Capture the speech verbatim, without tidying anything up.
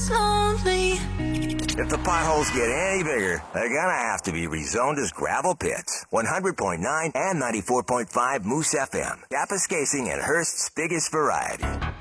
was lonely. If the potholes get any bigger, they're gonna have to be rezoned as gravel pits. one hundred point nine and ninety-four point five Moose F M. Kapuskasing and Hearst's biggest variety.